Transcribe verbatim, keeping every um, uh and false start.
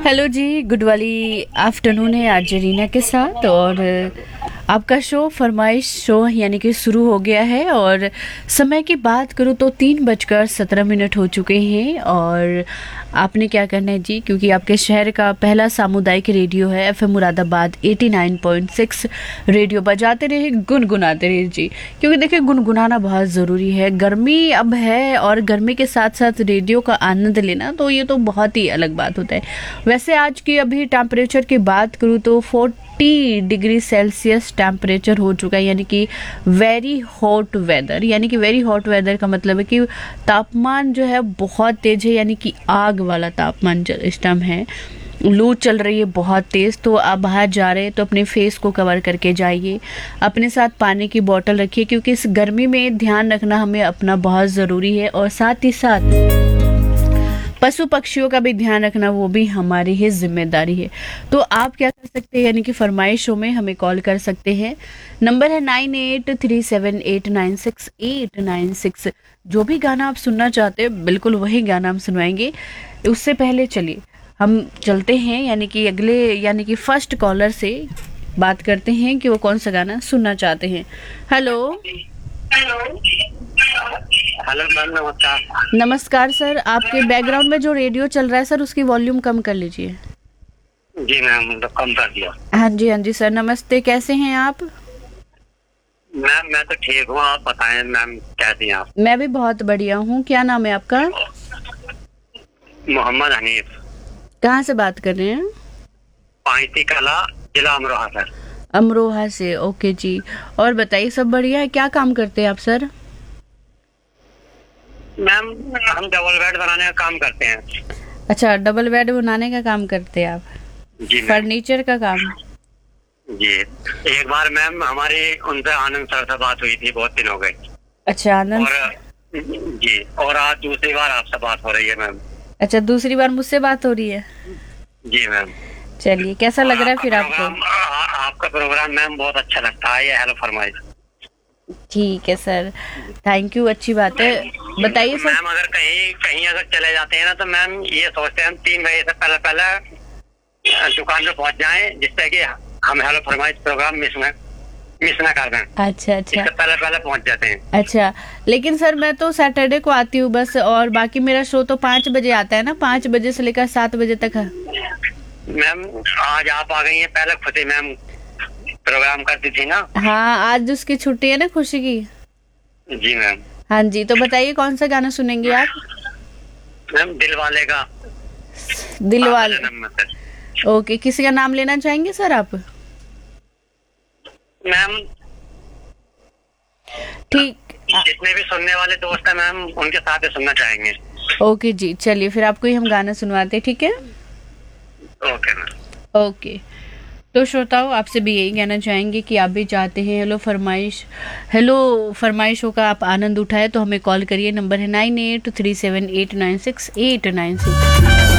Hello जी, good वाली afternoon है आज रीना के साथ। और आपका शो फरमाइश शो यानी कि शुरू हो गया है। और समय की बात करूँ तो तीन बजकर सत्रह मिनट हो चुके हैं। और आपने क्या करना है जी, क्योंकि आपके शहर का पहला सामुदायिक रेडियो है एफ एम मुरादाबाद नवासी पॉइंट छह। रेडियो बजाते रहे, गुनगुनाते रहे जी, क्योंकि देखिए गुनगुनाना बहुत ज़रूरी है। गर्मी अब है और गर्मी के साथ साथ रेडियो का आनंद लेना तो ये तो बहुत ही अलग बात होता है। वैसे आज की अभी टेम्परेचर की बात करूँ तो चालीस डिग्री सेल्सियस टेम्परेचर हो चुका है, यानी कि वेरी हॉट वेदर। यानी कि वेरी हॉट वेदर का मतलब है कि तापमान जो है बहुत तेज है, यानी कि आग वाला तापमान इस टाइम है। लू चल रही है बहुत तेज़। तो आप बाहर जा रहे हैं तो अपने फेस को कवर करके जाइए। अपने साथ पानी की बोतल रखिए, क्योंकि इस गर्मी में ध्यान रखना हमें अपना बहुत ज़रूरी है। और साथ ही साथ पशु पक्षियों का भी ध्यान रखना, वो भी हमारी ही जिम्मेदारी है। तो आप क्या कर सकते हैं, यानी कि फरमाइशों में हमें कॉल कर सकते हैं। नंबर है nine eight three seven eight nine six eight nine six. जो भी गाना आप सुनना चाहते हैं बिल्कुल वही गाना हम सुनवाएंगे। उससे पहले चलिए हम चलते हैं, यानी कि अगले यानी कि फर्स्ट कॉलर से बात करते हैं कि वो कौन सा गाना सुनना चाहते हैं। हेलो हेलो मैम, नमस्कार। नमस्कार सर, आपके बैकग्राउंड में जो रेडियो चल रहा है सर, उसकी वॉल्यूम कम कर लीजिए। जी मैम, तो कम कर दिया। हाँ जी हाँ जी सर, नमस्ते, कैसे हैं आप? मैम मैं तो ठीक हूँ, आप बताएं मैम कैसी हैं आप? मैं भी बहुत बढ़िया हूँ। क्या नाम है आपका? मोहम्मद हनीफ। कहाँ से बात कर रहे हैं? पाइती कला, जिला अमरोहा सर। अमरोहा से, ओके जी। और बताइए, सब बढ़िया है? क्या काम करते हैं आप सर? मैम हम डबल बेड बनाने का काम करते हैं। अच्छा, डबल बेड बनाने का काम करते हैं आप? जी मैम। फर्नीचर का काम? जी, एक बार मैम हमारी उनसे आनंद सर से बात हुई थी, बहुत दिन हो गए। अच्छा, आनंद। और जी, और आज दूसरी बार आपसे बात हो रही है मैम। अच्छा, दूसरी बार मुझसे बात हो रही है? जी मैम। चलिए, कैसा लग रहा है फिर आपको? आपका प्रोग्राम मैम बहुत अच्छा लगता है, ये हेलो फरमाइश। ठीक है सर, थैंक यू, अच्छी बात है। बताइए सर। मैम अगर कहीं कहीं अगर चले जाते हैं ना तो मैम ये सोचते हैं हम तीन बजे से पहले पहले दुकान पे पहुंच जाएं, जिससे कि हम हेलो फरमाइश प्रोग्राम मिस न मिस ना कर दें। अच्छा अच्छा, इससे पहले पहले पहुंच जाते हैं। अच्छा, लेकिन सर मैं तो सैटरडे को आती हूँ बस, और बाकी मेरा शो तो पाँच बजे आता है ना, पाँच बजे से लेकर सात बजे तक है। मैम आज आप आ गई हैं, पहले खुद ही मैम प्रोग्राम करती थी ना। हाँ, आज उसकी छुट्टी है ना, खुशी की। जी मैम। हाँ जी, तो बताइए कौन सा गाना सुनेंगे आप? मैम दिल वाले का। दिल वाले, ओके। किसी का नाम लेना चाहेंगे सर आप? मैम ठीक, जितने भी सुनने वाले दोस्त हैं मैम उनके साथ ही सुनना चाहेंगे। ओके जी, चलिए फिर आपको ही हम गाना सुनवाते हैं, ठीक है? Okay ma'am. ओके। तो श्रोताओं, आपसे भी यही कहना चाहेंगे कि आप भी चाहते हैं हेलो फरमाइश हेलो फरमाइशों का आप आनंद उठाए तो हमें कॉल करिए। नंबर है nine eight three seven eight nine six eight nine six.